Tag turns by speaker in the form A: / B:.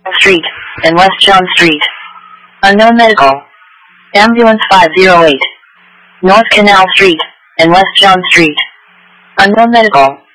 A: Street and West John Street. Unknown medical. Ambulance 508. North Canal Street and West John Street. Unknown medical.